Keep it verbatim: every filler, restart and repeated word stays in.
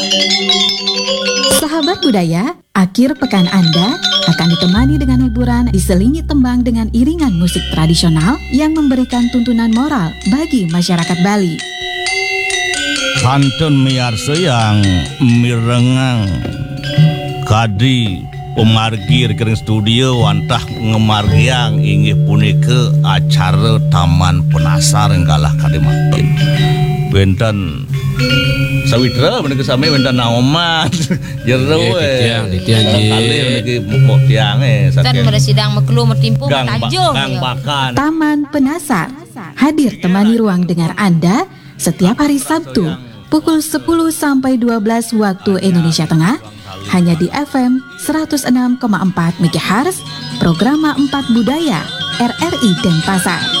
Sahabat budaya, akhir pekan Anda akan ditemani dengan hiburan diselingi tembang dengan iringan musik tradisional yang memberikan tuntunan moral bagi masyarakat Bali. Pantun miarsa yang mirengang kadi pemargi rekening studio wantah ngemargiang inggih punika acara Taman Penasar enggalah kadi makin benten sawitra menika sami benten naoman jero we tiang tiang kali meniki mok tiange dan meresidang mekelu mertimpu tanjuh gang bakan. Taman Penasar hadir temani ruang dengar Anda setiap hari Sabtu pukul sepuluh sampai dua belas waktu Indonesia Tengah hanya di F M seratus enam koma empat MHz Programa empat Budaya R R I Denpasar.